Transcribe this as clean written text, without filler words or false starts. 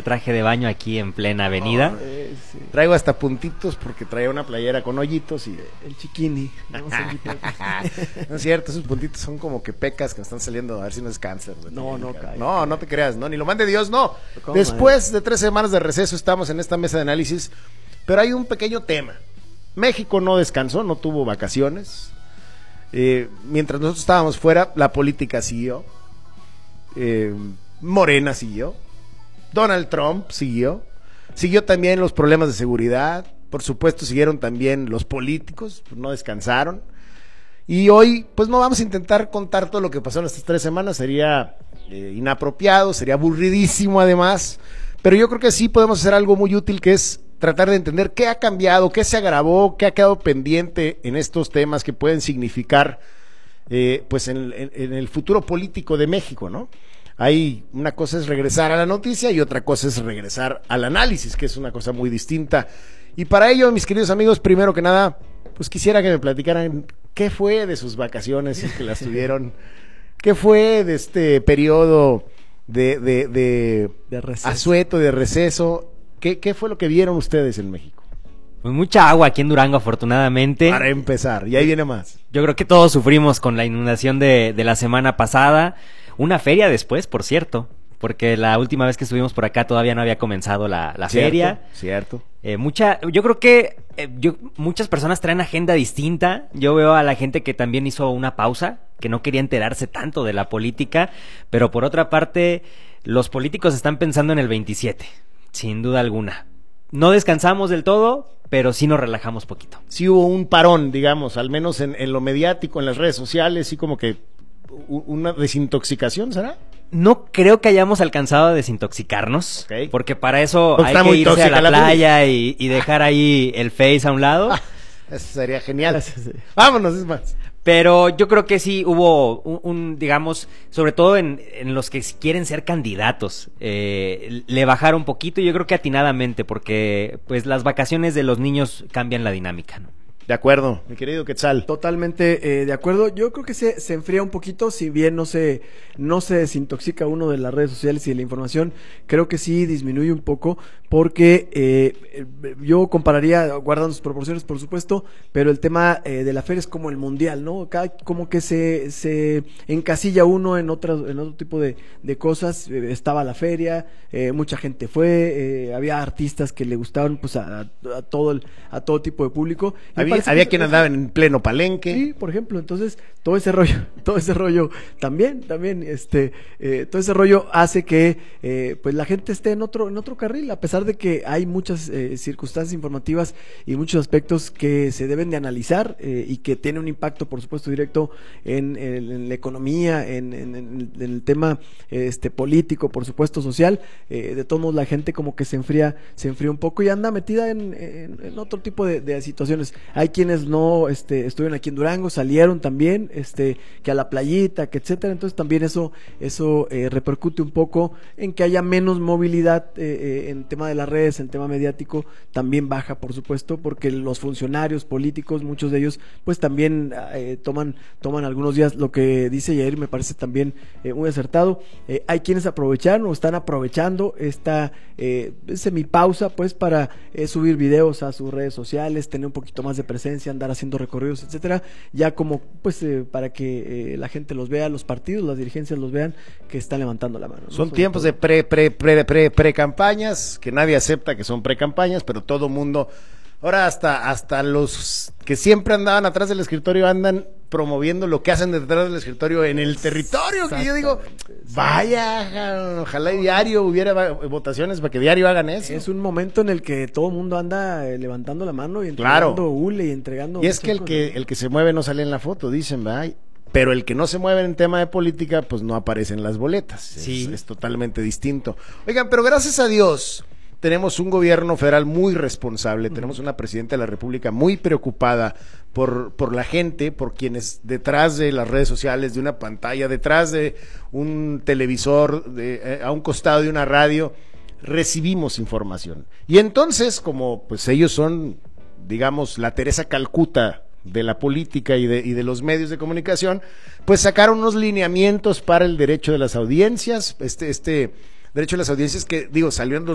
traje de baño aquí en plena avenida. Sí. Traigo hasta puntitos porque traía una playera con hoyitos y... El chiquini. No es cierto, esos puntitos son como que pecas que me están saliendo, a ver si no es cáncer. No, cállate. No te creas, no, ni lo mande Dios, no. ¿Cómo, Después de 3 semanas de receso estamos en esta mesa de análisis, pero hay un pequeño tema. México no descansó, no tuvo vacaciones. Mientras nosotros estábamos fuera, la política siguió. Morena siguió. Donald Trump siguió. Siguió también los problemas de seguridad. Por supuesto, siguieron también los políticos, pues no descansaron. Y hoy, pues no vamos a intentar contar todo lo que pasó en estas 3 semanas. Sería inapropiado, sería aburridísimo además. Pero yo creo que sí podemos hacer algo muy útil, que es tratar de entender qué ha cambiado, qué se agravó, qué ha quedado pendiente en estos temas que pueden significar pues en el futuro político de México, ¿no? Hay una cosa es regresar a la noticia y otra cosa es regresar al análisis, que es una cosa muy distinta. Y para ello, mis queridos amigos, primero que nada, pues quisiera que me platicaran qué fue de sus vacaciones, si es que las tuvieron, qué fue de este periodo de receso. asueto, de receso. ¿Qué fue lo que vieron ustedes en México? Pues mucha agua aquí en Durango, afortunadamente. Para empezar, y ahí viene más. Yo creo que todos sufrimos con la inundación de la semana pasada. Una feria después, por cierto, porque la última vez que estuvimos por acá todavía no había comenzado la feria. Cierto. Yo creo que muchas personas traen agenda distinta. Yo veo a la gente que también hizo una pausa, que no quería enterarse tanto de la política, pero por otra parte, los políticos están pensando en el 27, sin duda alguna. No descansamos del todo, pero sí nos relajamos poquito. Sí hubo un parón, digamos, al menos en lo mediático, en las redes sociales, sí como que una desintoxicación, ¿será? No creo que hayamos alcanzado a desintoxicarnos, Okay. Porque para eso Porque hay que irse a la playa y dejar ahí el Face a un lado. Eso sería genial. Vámonos, es más. Pero yo creo que sí hubo digamos, sobre todo en los que quieren ser candidatos, le bajaron un poquito, y yo creo que atinadamente, porque pues las vacaciones de los niños cambian la dinámica, ¿no? De acuerdo, mi querido Quetzal. Totalmente de acuerdo. Yo creo que se enfría un poquito, si bien no se desintoxica uno de las redes sociales y de la información, creo que sí disminuye un poco, porque yo compararía, guardando sus proporciones por supuesto, pero el tema de la feria es como el mundial, ¿no? Como que se encasilla uno en otro tipo de cosas. Estaba la feria, mucha gente fue, había artistas que le gustaban pues a todo tipo de público. Había quien andaba en pleno palenque. Sí, por ejemplo, entonces todo ese rollo también, todo ese rollo hace que pues la gente esté en otro carril, a pesar de que hay muchas circunstancias informativas y muchos aspectos que se deben de analizar y que tiene un impacto, por supuesto, directo en la economía, en el tema político, por supuesto, social. De todos modos, la gente como que se enfría un poco y anda metida en otro tipo de situaciones. Hay quienes no estuvieron aquí en Durango, salieron también, que a la playita, que etcétera. Entonces también eso repercute un poco en que haya menos movilidad en tema de las redes, en tema mediático también baja, por supuesto, porque los funcionarios políticos, muchos de ellos, pues también toman algunos días. Lo que dice Yair me parece también muy acertado. Hay quienes aprovecharon o están aprovechando esta semipausa, pues, para subir videos a sus redes sociales, tener un poquito más de presencia, andar haciendo recorridos, etcétera, ya como pues para que la gente los vea, los partidos, las dirigencias los vean, que están levantando la mano, ¿no? Son tiempos de pre-campañas, que nadie acepta que son pre-campañas, pero todo mundo, ahora hasta los que siempre andaban atrás del escritorio andan promoviendo lo que hacen detrás del escritorio en el territorio, que yo digo, vaya, ojalá y diario hubiera votaciones para que diario hagan eso. Es un momento en el que todo el mundo anda levantando la mano y entregando hule y entregando. Y es que el que se mueve no sale en la foto, dicen, ¿verdad? Pero el que no se mueve en tema de política, pues no aparece en las boletas. Sí. Es totalmente distinto. Oigan, pero gracias a Dios tenemos un gobierno federal muy responsable, tenemos una presidenta de la República muy preocupada por la gente, por quienes detrás de las redes sociales, de una pantalla, detrás de un televisor, a un costado de una radio, recibimos información. Y entonces, como pues ellos son, digamos, la Teresa Calcuta de la política y de los medios de comunicación, pues sacaron unos lineamientos para el derecho de las audiencias, derecho de las audiencias que, digo, salió en